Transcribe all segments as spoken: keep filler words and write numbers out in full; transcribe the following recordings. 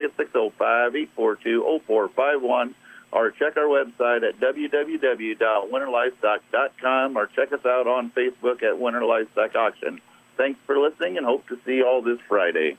at six oh five, eight four two, oh four five one, or check our website at w w w dot winter livestock dot com, or check us out on Facebook at Winter Livestock Auction. Thanks for listening, and hope to see you all this Friday.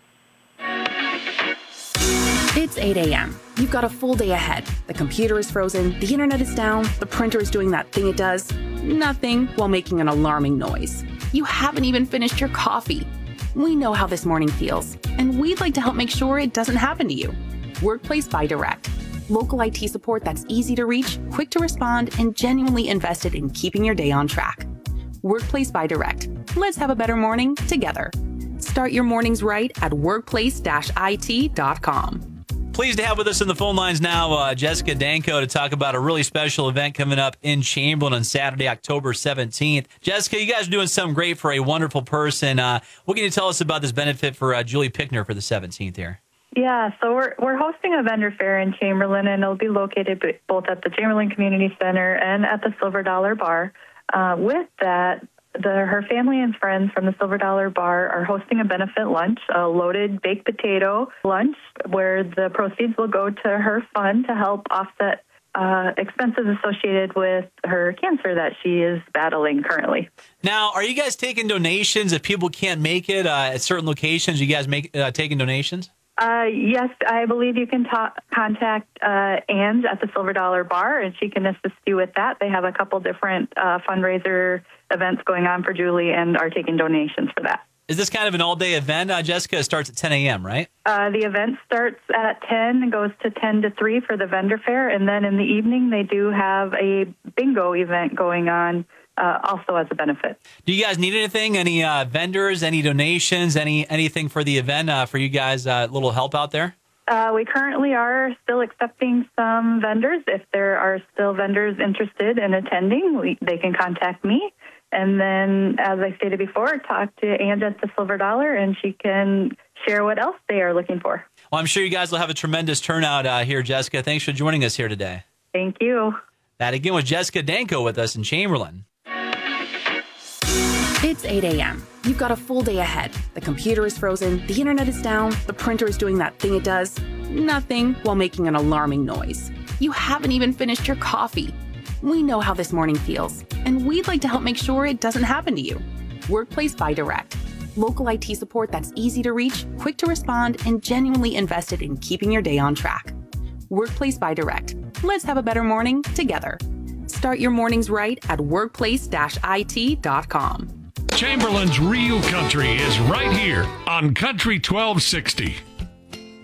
It's eight a.m. You've got a full day ahead. The computer is frozen, the internet is down, the printer is doing that thing it does. Nothing while making an alarming noise. You haven't even finished your coffee. We know how this morning feels, and we'd like to help make sure it doesn't happen to you. Workplace by Direct. Local I T support that's easy to reach, quick to respond, and genuinely invested in keeping your day on track. Workplace by Direct. Let's have a better morning together. Start your mornings right at workplace dash I T dot com. Pleased to have with us on the phone lines now uh, Jessica Danko to talk about a really special event coming up in Chamberlain on Saturday, October seventeenth. Jessica, you guys are doing something great for a wonderful person. Uh, what can you tell us about this benefit for uh, Julie Pickner for the seventeenth here? Yeah, so we're we're hosting a vendor fair in Chamberlain, and it'll be located both at the Chamberlain Community Center and at the Silver Dollar Bar. Uh, with that, The, her family and friends from the Silver Dollar Bar are hosting a benefit lunch, a loaded baked potato lunch, where the proceeds will go to her fund to help offset uh, expenses associated with her cancer that she is battling currently. Now, are you guys taking donations if people can't make it uh, at certain locations? Are you guys make, uh, taking donations? Uh, yes, I believe you can ta- contact uh, Ange at the Silver Dollar Bar, and she can assist you with that. They have a couple different uh, fundraiser events going on for Julie and are taking donations for that. Is this kind of an all-day event, uh, Jessica? It starts at ten a.m., right? Uh, the event starts at ten and goes to ten to three for the vendor fair, and then in the evening they do have a bingo event going on uh, also as a benefit. Do you guys need anything? Any uh, vendors, any donations, any anything for the event uh, for you guys, a uh, little help out there? Uh, we currently are still accepting some vendors. If there are still vendors interested in attending, we, they can contact me. And then, as I stated before, talk to Ange at the Silver Dollar, and she can share what else they are looking for. Well, I'm sure you guys will have a tremendous turnout uh, here, Jessica. Thanks for joining us here today. Thank you. That, again, was Jessica Danko with us in Chamberlain. It's eight a.m. You've got a full day ahead. The computer is frozen, the internet is down, the printer is doing that thing it does. Nothing while making an alarming noise. You haven't even finished your coffee. We know how this morning feels, and we'd like to help make sure it doesn't happen to you. Workplace by Direct. Local I T support that's easy to reach, quick to respond, and genuinely invested in keeping your day on track. Workplace by Direct. Let's have a better morning together. Start your mornings right at workplace dash I T dot com. Chamberlain's Real Country is right here on Country twelve sixty.